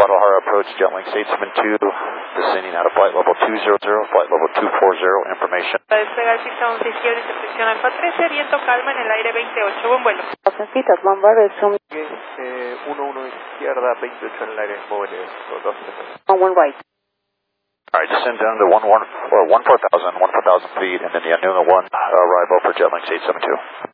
Guadalajara approach, Jetlink 872, descending out of flight level 200, flight level 240, information. Despegar pista 11 izquierda, intercepción Alfa 13, viento calma en el aire 28, buen vuelo. Citas, Lombard, zoom. 11 izquierda, 28 en el aire, móvil 2. One right. All right, descend down to 14,000 feet, and then the Anunga 1 arrival for Jetlink 872.